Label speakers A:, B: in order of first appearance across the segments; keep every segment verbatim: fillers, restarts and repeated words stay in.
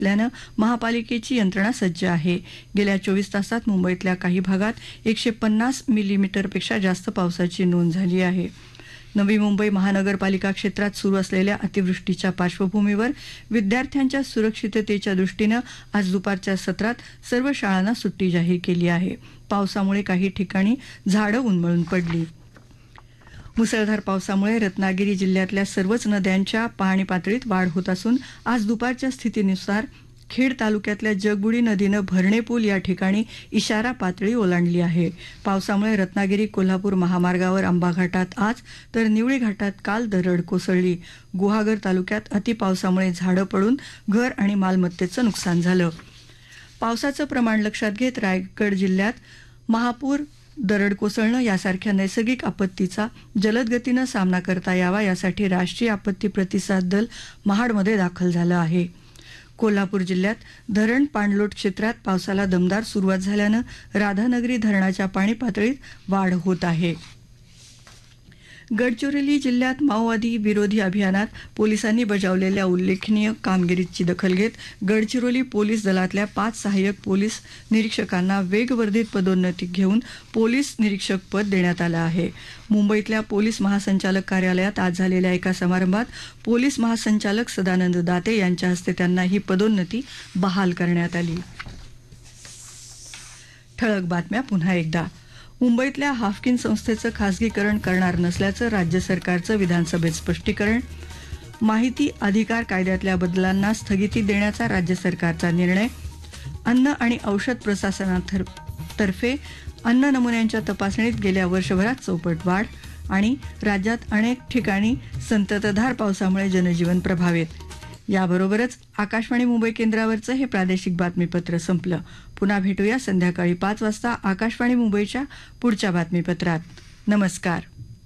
A: असल्यानं महापालिकेची यंत्रणा सज्ज आहे. गेल्या चोवीस तासात मुंबईतल्या काही भागात एकशे पन्नास मिलीमीटरपेक्षा जास्त पावसाची नोंद झाली आहे. नवी मुंबई महानगरपालिका क्षेत्रात सुरू असलेल्या अतिवृष्टीच्या पार्श्वभूमीवर विद्यार्थ्यांच्या सुरक्षिततेच्या दृष्टीनं आज दुपारच्या सत्रात सर्व शाळांना सुट्टी जाहीर केली आहे. पावसामुळे काही ठिकाणी झाडं उन्मळून पडली. मुसळधार पावसामुळे रत्नागिरी जिल्ह्यातल्या सर्वच नद्यांच्या पाणी पातळीत वाढ होत असून आज दुपारच्या स्थितीनुसार खेड तालुक्यातल्या जगबुडी नदीनं भरणे पूल या ठिकाणी इशारा पातळी ओलांडली आहे. पावसामुळे रत्नागिरी कोल्हापूर महामार्गावर आंबा घाटात आज तर निवळी घाटात काल दरड कोसळली. गुहागर तालुक्यात अतिपावसामुळे झाडं पडून घर आणि मालमत्तेचं नुकसान झालं. पावसाचं प्रमाण लक्षात घेत रायगड जिल्ह्यात महापूर, दरड कोसळणं यासारख्या नैसर्गिक आपत्तीचा जलद गतीनं सामना करता यावा यासाठी राष्ट्रीय आपत्ती प्रतिसाद दल महाडमध्ये दाखल झालं आहे. कोल्हापूर जिल्ह्यात धरण पाणलोट क्षेत्रात पावसाला दमदार सुरुवात झाल्यानं राधानगरी धरणाच्या पाणी पातळीत वाढ होत आहे. गडचिरोली जिल्ह्यात माओवादी विरोधी अभियानात पोलिसांनी बजावलेल्या उल्लेखनीय कामगिरीची दखल घेत गडचिरोली पोलीस दलातल्या पाच सहाय्यक पोलीस निरीक्षकांना वेगवर्धित पदोन्नती घेऊन पोलीस निरीक्षक पद देण्यात आलं आहे. मुंबईतल्या पोलीस महासंचालक कार्यालयात आज झालेल्या एका समारंभात पोलीस महासंचालक सदानंद दाते यांच्या हस्ते त्यांना ही पदोन्नती बहाल करण्यात आली. ठळक बातम्या पुन्हा एकदा. मुंबईतल्या हाफकिन संस्थेचं खासगीकरण करणार नसल्याचं राज्य सरकारचं विधानसभेत स्पष्टीकरण. माहिती अधिकार कायद्यातल्या बदलांना स्थगिती देण्याचा राज्य सरकारचा निर्णय. अन्न आणि औषध प्रशासनातर्फे अन्न नमुन्यांच्या तपासणीत गेल्या वर्षभरात चौपट वाढ. आणि राज्यात अनेक ठिकाणी संततधार पावसामुळे जनजीवन प्रभावित. याबरोबरच आकाशवाणी मुंबई केंद्रावरचं हे प्रादेशिक बातमीपत्र संपलं. पुन्हा भेटूया संध्याकाळी पाच वाजता आकाशवाणी मुंबईच्या पुढच्या बातमीपत्रात. नमस्कार.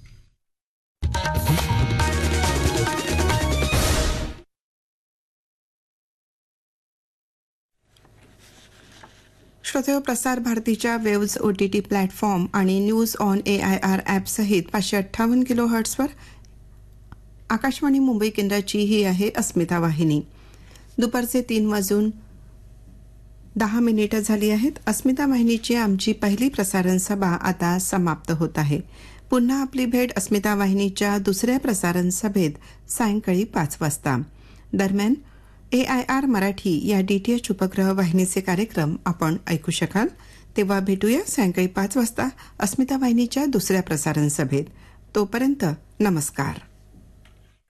B: श्रोतेहो, प्रसार भारतीच्या वेव्ज ओटीटी प्लॅटफॉर्म आणि news on A I R app सहित पाचशे अठ्ठावन्न किलो हर्ट्सवर आकाशवाणी मुंबई केंद्राची ही आहे अस्मिता वाहिनी. दुपारचे तीन वाजून दहा मिनिटं झाली आहेत. अस्मिता वाहिनीची आमची पहिली प्रसारण सभा आता समाप्त होत आहे. पुन्हा आपली भेट अस्मिता वाहिनीच्या दुसऱ्या प्रसारण सभेत सायंकाळी पाच वाजता. दरम्यान ए आय आर मराठी या डीटीएच उपग्रह वाहिनीचे कार्यक्रम आपण ऐकू शकाल. तेव्हा भेटूया सायंकाळी पाच वाजता अस्मिता वाहिनीच्या दुसऱ्या प्रसारण सभेत. तोपर्यंत नमस्कार.